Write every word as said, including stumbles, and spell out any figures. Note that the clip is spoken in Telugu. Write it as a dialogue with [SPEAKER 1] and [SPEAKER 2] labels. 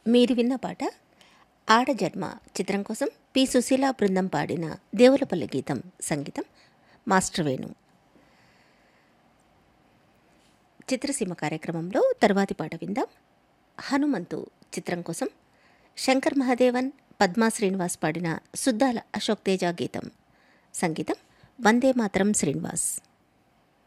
[SPEAKER 1] మీరు విన్న పాట ఆడజన్మ చిత్రం కోసం పి సుశీల బృందం పాడిన దేవులపల్లి గీతం. సంగీతం మాస్టర్ వేణు. చిత్రసీమ కార్యక్రమంలో తర్వాతి పాట విందాం. హనుమంతు చిత్రం కోసం శంకర్ మహాదేవన్, పద్మా శ్రీనివాస్ పాడిన సుద్దాల అశోక్ తేజ గీతం. సంగీతం వందే మాతరం శ్రీనివాస్.